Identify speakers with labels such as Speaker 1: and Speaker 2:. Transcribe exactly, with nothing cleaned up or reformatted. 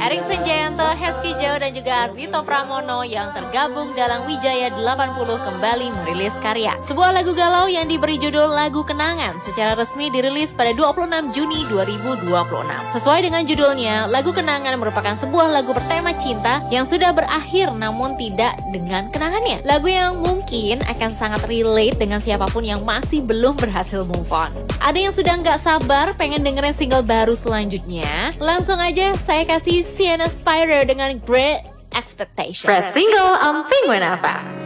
Speaker 1: Erik Senjayanto, Hesky Jau, dan juga Ardhito Pramono yang tergabung dalam Wijaya delapan puluh kembali merilis karya. Sebuah lagu galau yang diberi judul Lagu Kenangan secara resmi dirilis pada dua puluh enam Juni dua ribu dua puluh enam. Sesuai dengan judulnya, Lagu Kenangan merupakan sebuah lagu bertema cinta yang sudah berakhir namun tidak dengan kenangannya. Lagu yang mungkin akan sangat relate dengan siapapun yang masih belum berhasil move on. Ada yang sudah nggak sabar pengen dengerin single baru selanjutnya? Langsung aja saya kasih Sienna Spider dengan Great Expectations.
Speaker 2: Press single on Penguin F M.